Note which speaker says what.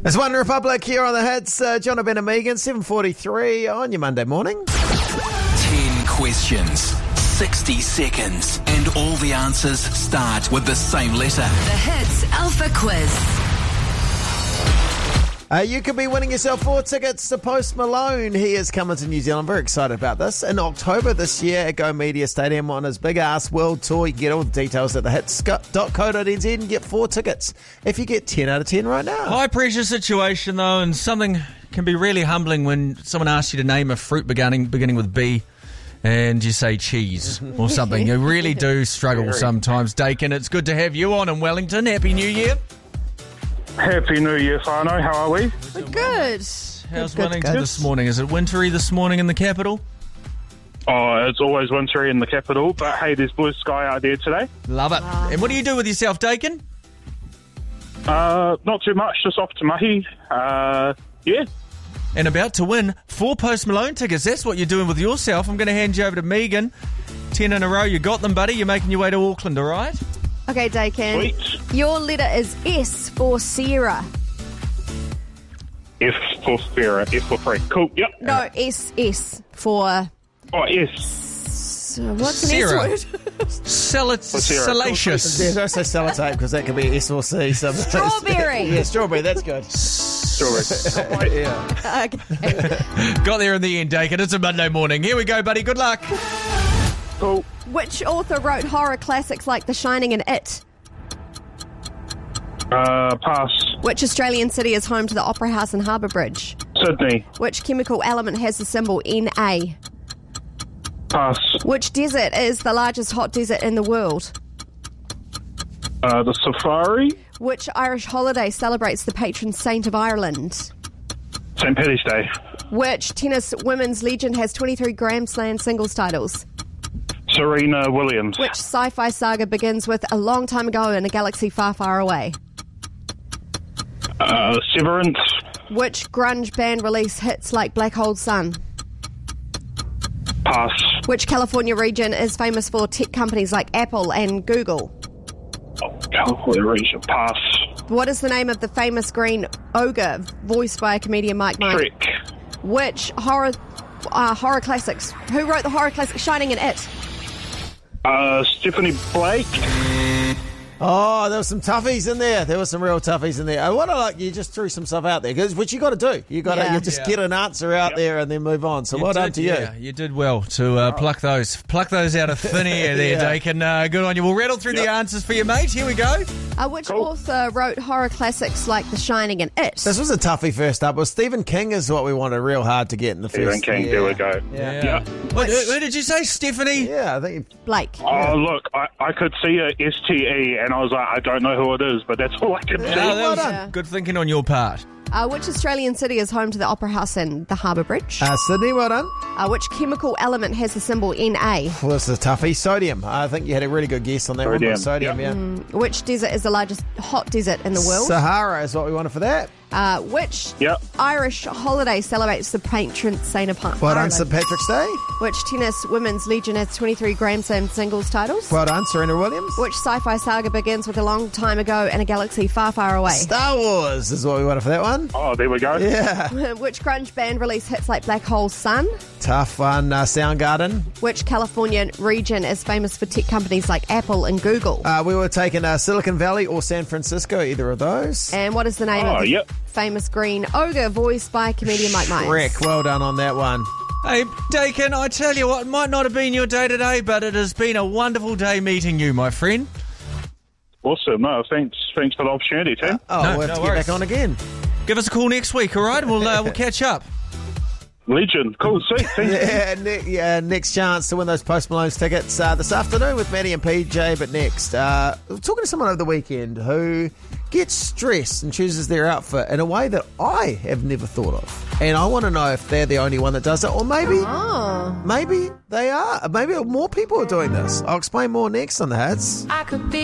Speaker 1: It's One Republic here on the hits. John Ben and Megan, 7:43 on your Monday morning.
Speaker 2: 10 questions, 60 seconds, and all the answers start with the same letter.
Speaker 3: The Hits Alpha Quiz.
Speaker 1: You could be winning yourself 4 tickets to Post Malone. He is coming to New Zealand. Very excited about this. In October this year at Go Media Stadium on his Big Ass World Tour. You can get all the details at thehits.co.nz and get 4 tickets if you get 10 out of 10 right now.
Speaker 4: High pressure situation though, and something can be really humbling when someone asks you to name a fruit beginning with B and you say cheese or something. You really do struggle sometimes. Dakin, it's good to have you on in Wellington. Happy New Year.
Speaker 5: Happy New Year, whānau. How are we?
Speaker 6: Good.
Speaker 4: How's Wellington this morning? Is it wintry this morning in the capital?
Speaker 5: Oh, it's always wintry in the capital, but hey, there's blue sky out there today.
Speaker 4: Love it. And what do you do with yourself, Dakin?
Speaker 5: Not too much, just off to mahi. Yeah.
Speaker 4: And about to win 4 Post Malone tickets. That's what you're doing with yourself. I'm going to hand you over to Megan. 10 in a row. You got them, buddy. You're making your way to Auckland, all right?
Speaker 6: Okay, Dakin.
Speaker 5: Sweet.
Speaker 6: Your letter is S for Sarah.
Speaker 5: F for Sarah, F for free. Cool, yep.
Speaker 6: No, S for...
Speaker 5: Oh, yes.
Speaker 6: So what's an
Speaker 4: Sarah.
Speaker 6: S word?
Speaker 4: Salacious.
Speaker 1: Yeah, don't say sellotape because that could be S or C.
Speaker 6: Strawberry.
Speaker 1: Yeah, strawberry. That's good.
Speaker 5: Strawberry.
Speaker 1: Yeah.
Speaker 6: Okay.
Speaker 4: Got there in the end, Dakin. It's a Monday morning. Here we go, buddy. Good luck.
Speaker 5: Cool.
Speaker 6: Which author wrote horror classics like The Shining and It?
Speaker 5: Pass.
Speaker 6: Which Australian city is home to the Opera House and Harbour Bridge?
Speaker 5: Sydney.
Speaker 6: Which chemical element has the symbol Na?
Speaker 5: Pass.
Speaker 6: Which desert is the largest hot desert in the world?
Speaker 5: The Safari.
Speaker 6: Which Irish holiday celebrates the patron saint of Ireland?
Speaker 5: St. Paddy's Day.
Speaker 6: Which tennis women's legend has 23 Grand Slam singles titles?
Speaker 5: Serena Williams.
Speaker 6: Which sci-fi saga begins with a long time ago in a galaxy far, far away?
Speaker 5: Severance.
Speaker 6: Which grunge band released hits like Black Hole Sun?
Speaker 5: Pass.
Speaker 6: Which California region is famous for tech companies like Apple and Google?
Speaker 5: California region. Pass.
Speaker 6: What is the name of the famous green ogre voiced by comedian Mike Myers?
Speaker 5: Trick.
Speaker 6: Which horror classics? Who wrote the horror classic Shining and It?
Speaker 5: Stephanie Blake.
Speaker 1: Oh, there were some toughies in there. There were some real toughies in there. What I like, you just threw some stuff out there, which you got to do. You got to just get an answer out there and then move on. So well done to you.
Speaker 4: Yeah, you did well to pluck those out of thin air there, Dakin. Good on you. We'll rattle through the answers for you, mate. Here we go.
Speaker 6: Which author wrote horror classics like The Shining and It?
Speaker 1: This was a toughie first up. Well, Stephen King is what we wanted real hard to get in the first.
Speaker 5: Stephen King, there we go.
Speaker 4: Yeah. Who did you say, Stephanie?
Speaker 1: Yeah, I think
Speaker 6: Blake.
Speaker 5: Oh, look, I could see a STE and I was like, I don't know who it is, but that's all I could see.
Speaker 4: That was good thinking on your part.
Speaker 6: Which Australian city is home to the Opera House and the Harbour Bridge?
Speaker 1: Sydney, well done.
Speaker 6: Which chemical element has the symbol Na?
Speaker 1: Well, this is a toughie. Sodium. I think you had a really good guess on that one. Sodium, yeah.
Speaker 6: Which desert is the largest hot desert in the world?
Speaker 1: Sahara is what we wanted for that.
Speaker 6: Which Irish holiday celebrates the patron saint of Ireland?
Speaker 1: Well done, St. Patrick's Day.
Speaker 6: Which tennis women's legend has 23 Grand Slam singles titles?
Speaker 1: Well done, Serena Williams.
Speaker 6: Which sci-fi saga begins with a long time ago in a galaxy far, far away?
Speaker 1: Star Wars is what we wanted for that one.
Speaker 5: Oh, there we go.
Speaker 1: Yeah.
Speaker 6: Which grunge band released hits like Black Hole Sun?
Speaker 1: Tough one, Soundgarden.
Speaker 6: Which California region is famous for tech companies like Apple and Google?
Speaker 1: We were taking Silicon Valley or San Francisco, either of those.
Speaker 6: And what is the name of the famous green ogre voiced by comedian Mike Myers?
Speaker 1: Shrek, well done on that one.
Speaker 4: Hey, Dakin, I tell you what, it might not have been your day today, but it has been a wonderful day meeting you, my friend.
Speaker 5: Awesome. No, thanks for the opportunity, Tim.
Speaker 1: We'll have to get back on again.
Speaker 4: Give us a call next week, all right? We'll catch up.
Speaker 5: Legend. Cool. Sweet. Thank you.
Speaker 1: Next chance to win those Post Malone's tickets this afternoon with Maddie and PJ. But next, talking to someone over the weekend who gets stressed and chooses their outfit in a way that I have never thought of. And I want to know if they're the only one that does it, or maybe they are. Maybe more people are doing this. I'll explain more next on the Hits.
Speaker 3: I could be